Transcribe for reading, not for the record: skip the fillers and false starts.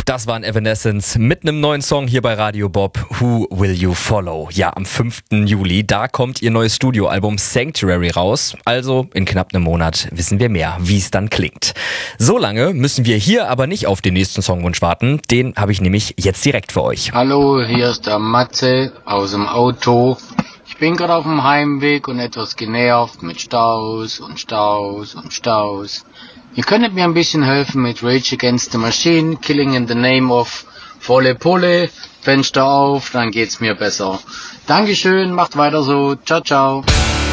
Das waren Evanescence mit einem neuen Song hier bei Radio Bob, Who Will You Follow? Ja, am 5. Juli, da kommt ihr neues Studioalbum Sanctuary raus. Also in knapp einem Monat wissen wir mehr, wie es dann klingt. So lange müssen wir hier aber nicht auf den nächsten Songwunsch warten. Den habe ich nämlich jetzt direkt für euch. Hallo, hier ist der Matze aus dem Auto. Ich bin gerade auf dem Heimweg und etwas genervt mit Staus und Staus und Staus. Ihr könntet mir ein bisschen helfen mit Rage Against the Machine, Killing in the Name of, volle Pulle, Fenster auf, dann geht's mir besser. Dankeschön, macht weiter so, ciao ciao.